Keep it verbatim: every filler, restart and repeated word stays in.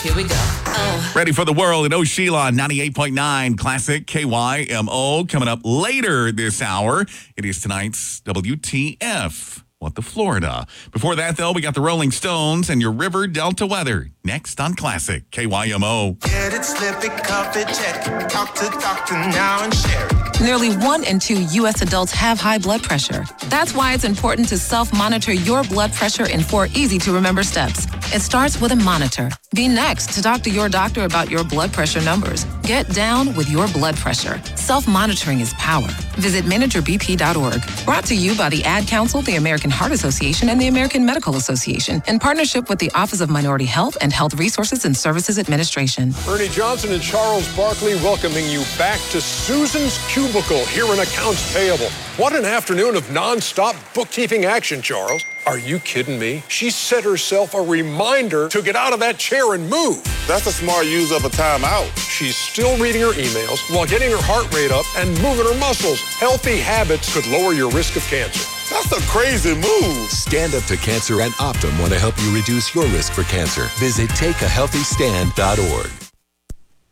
Here we go. Oh. Ready for the world at O'Sheila, ninety-eight point nine Classic K Y M O. Coming up later this hour, it is tonight's W T F. What the Florida. Before that, though, we got the Rolling Stones and your River Delta weather. Next on Classic K Y M O. Get it, slip it, cuff it, check it. Talk to doctor now and share it. Nearly one in two U S adults have high blood pressure. That's why it's important to self-monitor your blood pressure in four easy-to-remember steps. It starts with a monitor. Be next to talk to your doctor about your blood pressure numbers. Get down with your blood pressure. Self-monitoring is power. Visit manager b p dot org. Brought to you by the Ad Council, the American Heart Association, and the American Medical Association in partnership with the Office of Minority Health and Health Resources and Services Administration. Ernie Johnson and Charles Barkley welcoming you back to Susan's Cubicle here in Accounts Payable. What an afternoon of non-stop bookkeeping action, Charles. Are you kidding me? She set herself a reminder to get out of that chair and move. That's a smart use of a timeout. She's still reading her emails while getting her heart rate up and moving her muscles. Healthy habits could lower your risk of cancer. That's a crazy move. Stand Up to Cancer and Optum want to help you reduce your risk for cancer. Visit take a healthy stand dot org.